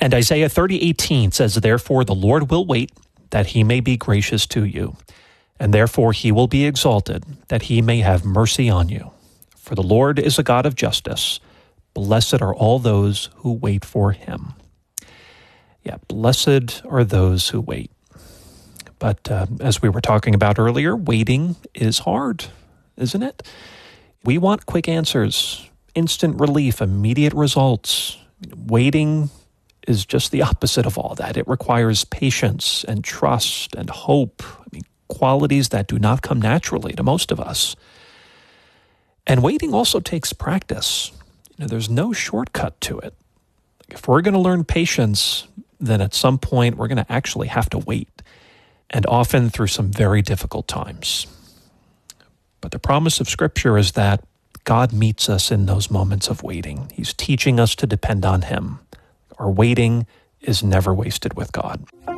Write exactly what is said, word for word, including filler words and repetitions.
And Isaiah thirty eighteen says, "Therefore the Lord will wait, that he may be gracious to you. And therefore he will be exalted, that he may have mercy on you. For the Lord is a God of justice. Blessed are all those who wait for him." Yeah, blessed are those who wait. But uh, as we were talking about earlier, waiting is hard, isn't it? We want quick answers, instant relief, immediate results. Waiting is just the opposite of all that. It requires patience and trust and hope. I mean, qualities that do not come naturally to most of us. And waiting also takes practice. You know, there's no shortcut to it. If we're going to learn patience, then at some point we're going to actually have to wait, and often through some very difficult times. But the promise of Scripture is that God meets us in those moments of waiting. He's teaching us to depend on him. Our waiting is never wasted with God.